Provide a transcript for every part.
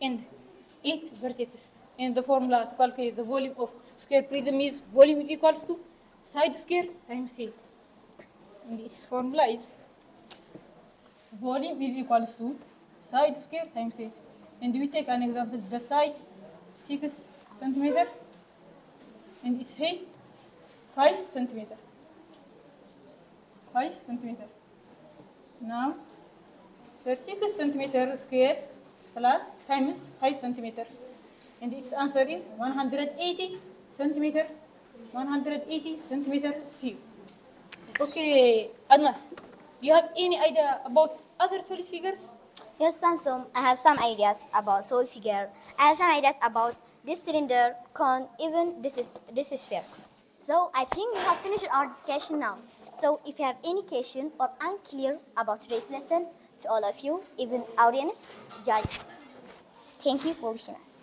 and 8 vertices. And the formula to calculate the volume of square prism is volume is equals to side square times 8. And its formula is volume is equals to side square times 8. And we take an example, the side 6 centimeter and its height 5 centimeter. 5 centimeter. Now, 36 centimeter square plus times 5 centimeter. And its answer is 180 centimeter, 180 centimeter cube. Okay, Admas, you have any idea about other solid figures? Yes, Samsung, I have some ideas about solid figure. I have some ideas about this cylinder, cone, even this is sphere. So I think we have finished our discussion now. So if you have any question or unclear about today's lesson, to all of you, even audience, judges, thank you for listening us.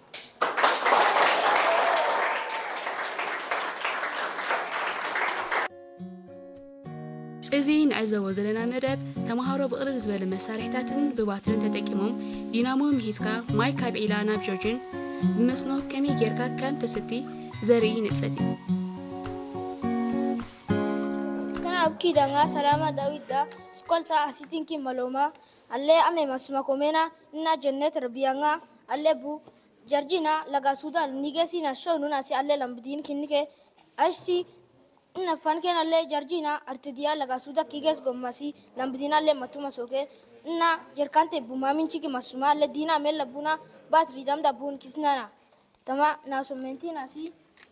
እዚህ ንዕዘቦ ዘለና መደብ ተማሃሮ ብቕልል ዝበለ መሳርሒታትን ብባትሪን ተጠቂሞም ዲናሞ ምሂዝካ ማይ ካብ ዒላ ናብ ጆርጅን ብመስኖ ከመይ ጌርካ ከም ተሰቲ ዘርኢ ንጥፈት እዩ kana abki danga salama dawida skolta asitinki maloma alle ame masuma komena na jannet rabiyanga alle bu jarjina laga sudal nigesi na shonuna si alle lambdin kinnike ashi inna fanken alle jarjina artidiya laga suda kiges gommasi lambdina alle matuma soke inna jerkante bumamin chiki masuma alle dina mel buna batri damda bun kisnana tama na somentina si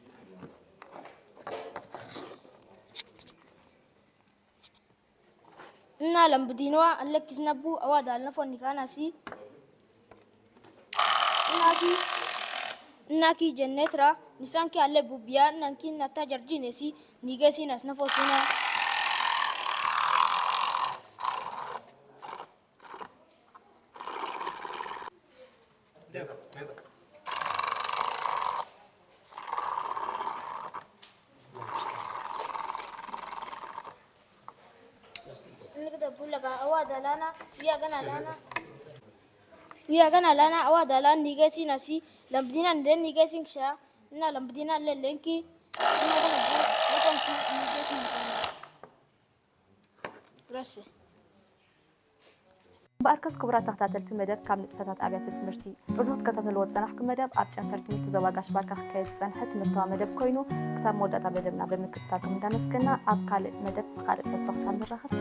inna lambdinwa alle kisnabu awada alna fonni kana si naki jennetra nisanki alle bubiya nanki nata jarjine si nigesi nasna fosuna nigda bulaga awada lana wiya gana lana awada lan nigesi nasi lambdina nden nigesi ksha na lambdina le lenki na gana bu nakonki nigesi rase بأركز كبرات تختاتل تمدب كامل فتات أبيات تمرتي رزقت كتاتل وتصنح كمدب أبجان فرتمي تزواجش باركة خكاية صنحت مرتوا مدب كوينو كساب مودة بدبنا بمكتاكم دانسكنا أبكال مدب خالد فالصغصان بالرخص